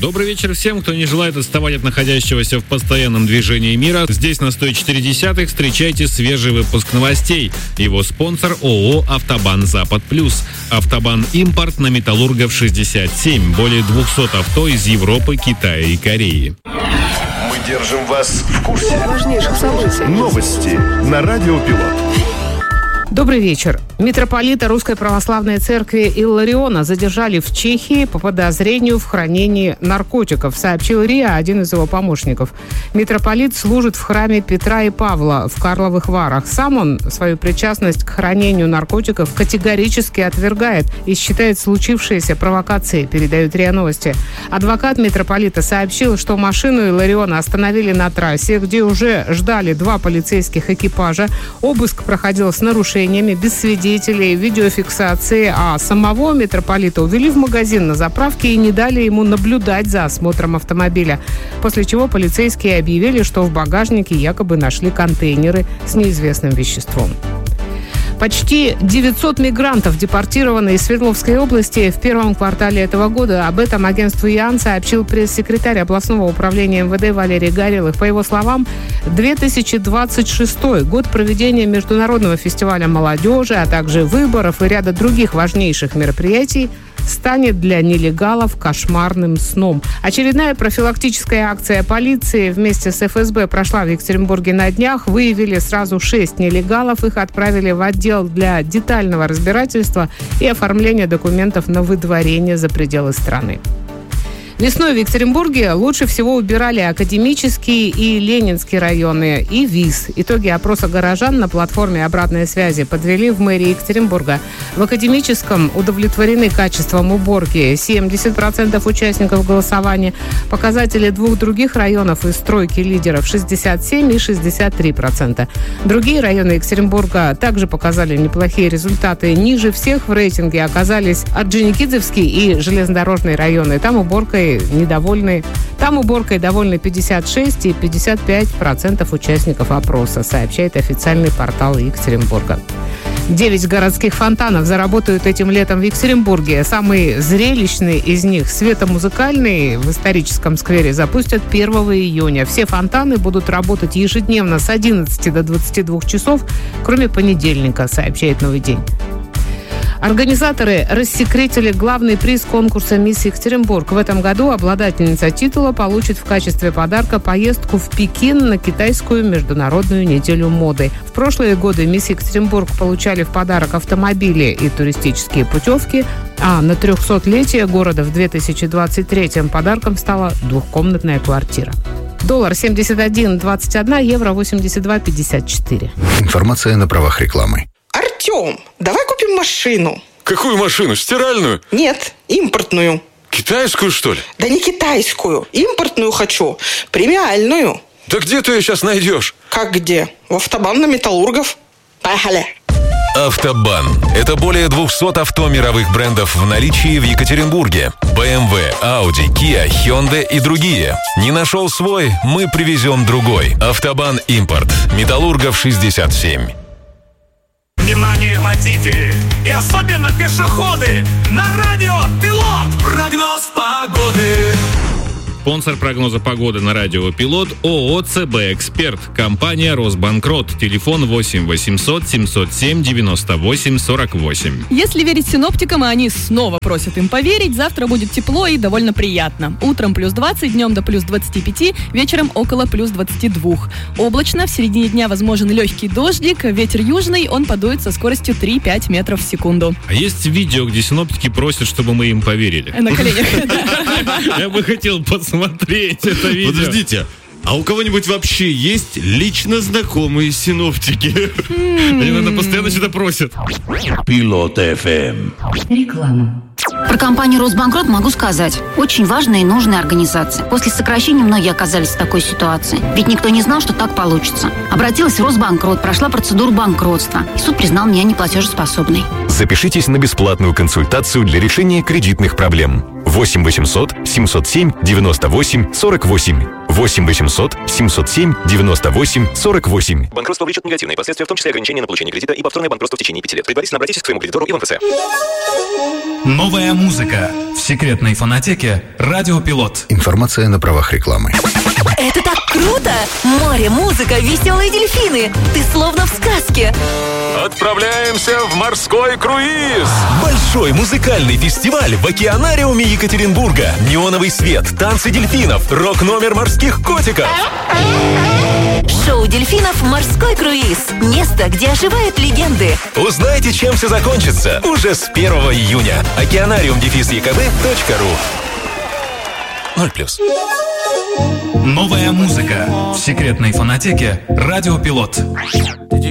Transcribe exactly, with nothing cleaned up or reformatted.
Добрый вечер всем, кто не желает отставать от находящегося в постоянном движении мира. Здесь на сто четыре десятых встречайте свежий выпуск новостей. Его спонсор ООО «Автобан Запад Плюс». «Автобан Импорт» на Металлургов шестьдесят семь. Более двухсот авто из Европы, Китая и Кореи. Мы держим вас в курсе важнейших событий. Новости на Радио Пилот. Добрый вечер. Митрополита Русской Православной Церкви Иллариона задержали в Чехии по подозрению в хранении наркотиков, сообщил РИА, один из его помощников. Митрополит служит в храме Петра и Павла в Карловых Варах. Сам он свою причастность к хранению наркотиков категорически отвергает и считает случившееся провокацией, передают РИА Новости. Адвокат митрополита сообщил, что машину Иллариона остановили на трассе, где уже ждали два полицейских экипажа. Обыск проходил с нарушениями, без свидетелей, видеофиксации, а самого митрополита увели в магазин на заправке и не дали ему наблюдать за осмотром автомобиля. После чего полицейские объявили, что в багажнике якобы нашли контейнеры с неизвестным веществом. Почти девятьсот мигрантов депортированы из Свердловской области в первом квартале этого года. Об этом агентству ИАН сообщил пресс-секретарь областного управления МВД Валерий Горелых. По его словам, две тысячи двадцать шестой год проведения Международного фестиваля молодежи, а также выборов и ряда других важнейших мероприятий станет для нелегалов кошмарным сном. Очередная профилактическая акция полиции вместе с эф эс бэ прошла в Екатеринбурге на днях. Выявили сразу шесть нелегалов. Их отправили в отдел для детального разбирательства и оформления документов на выдворение за пределы страны. Весной в Екатеринбурге лучше всего убирали Академический и Ленинский районы и ВИЗ. Итоги опроса горожан на платформе обратной связи подвели в мэрии Екатеринбурга. В Академическом удовлетворены качеством уборки семьдесят процентов участников голосования. Показатели двух других районов из тройки лидеров шестьдесят семь и шестьдесят три процента. Другие районы Екатеринбурга также показали неплохие результаты. Ниже всех в рейтинге оказались Орджоникидзевский и железнодорожные районы. Там уборкой недовольны. Там уборкой довольны пятьдесят шесть и пятьдесят пять процентов участников опроса, сообщает официальный портал Екатеринбурга. Девять городских фонтанов заработают этим летом в Екатеринбурге. Самый зрелищный из них, светомузыкальный, в историческом сквере запустят первого июня. Все фонтаны будут работать ежедневно с одиннадцати до двадцати двух часов, кроме понедельника, сообщает «Новый день». Организаторы рассекретили главный приз конкурса «Мисс Екатеринбург». В этом году обладательница титула получит в качестве подарка поездку в Пекин на китайскую международную неделю моды. В прошлые годы «Мисс Екатеринбург» получали в подарок автомобили и туристические путевки, а на трехсотлетие города в две тысячи двадцать третьем подарком стала двухкомнатная квартира. Доллар семьдесят один двадцать один, евро восемьдесят два пятьдесят четыре. Информация на правах рекламы. Артем, давай купим машину. Какую машину? Стиральную? Нет, импортную. Китайскую, что ли? Да не китайскую. Импортную хочу. Премиальную. Да где ты ее сейчас найдешь? Как где? В Автобан на Металлургов. Поехали. Автобан. Это более двухсот авто мировых брендов в наличии в Екатеринбурге. бэ эм вэ, Audi, Kia, Hyundai и другие. Не нашел свой? Мы привезем другой. Автобан Импорт. Металлургов шестьдесят семь. Внимание, водители и особенно пешеходы! На радио Пилот! Прогноз погоды! Спонсор прогноза погоды на радио Пилот ООО ЦБ Эксперт. Компания Росбанкрот. Телефон восемь восемьсот семьсот семь девяносто восемь сорок восемь. Если верить синоптикам, а они снова просят им поверить, завтра будет тепло и довольно приятно. Утром плюс двадцать, днем до плюс двадцати пяти, вечером около плюс двадцати двух. Облачно, в середине дня возможен легкий дождик, ветер южный, он подует со скоростью три-пять метров в секунду. А есть видео, где синоптики просят, чтобы мы им поверили? На коленях. Я бы хотел посмотреть. Смотреть это видео. Подождите, а у кого-нибудь вообще есть лично знакомые синоптики? Они, наверное, постоянно что-то просят. Пилот эф эм. Реклама. Про компанию «Росбанкрот» могу сказать. Очень важная и нужная организация. После сокращения многие оказались в такой ситуации. Ведь никто не знал, что так получится. Обратилась в «Росбанкрот», прошла процедуру банкротства. И суд признал меня неплатежеспособной. Запишитесь на бесплатную консультацию для решения кредитных проблем. восемь восемьсот семьсот семь девяносто восемь сорок восемь. восемь восемьсот семьсот семь девяносто восемь сорок восемь. Банкротство влечет негативные последствия, в том числе ограничение на получение кредита и повторное банкротство в течение пяти лет. Предварительно обратитесь к своему кредитору и в МФЦ. Новая музыка в секретной фонотеке «Радио Пилот». Информация на правах рекламы. Это так круто! Море, музыка, веселые дельфины. Ты словно в сказке. Отправляемся в морской круиз! Большой музыкальный фестиваль в океанариуме Екатеринбурга. Неоновый свет, танцы дельфинов, рок-номер морских котиков. Шоу дельфинов «Морской круиз». Место, где оживают легенды. Узнайте, чем все закончится уже с первого июня. океанариум дефис е ка бэ точка ру. ноль плюс. Новая музыка в секретной фонотеке «Радио Пилот».